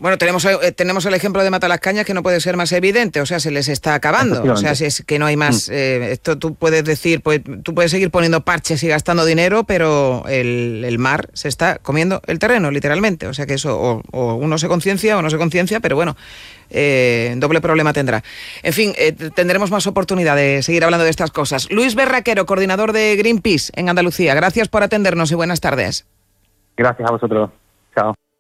Bueno, tenemos el ejemplo de Matalascañas, que no puede ser más evidente, o sea, se les está acabando, o sea, si es que no hay más, esto tú puedes decir, pues tú puedes seguir poniendo parches y gastando dinero, pero el mar se está comiendo el terreno, literalmente, o sea que eso, o uno se conciencia o no se conciencia, pero bueno, doble problema tendrá. En fin, tendremos más oportunidad de seguir hablando de estas cosas. Luis Berraquero, coordinador de Greenpeace en Andalucía, gracias por atendernos y buenas tardes. Gracias a vosotros. Chao.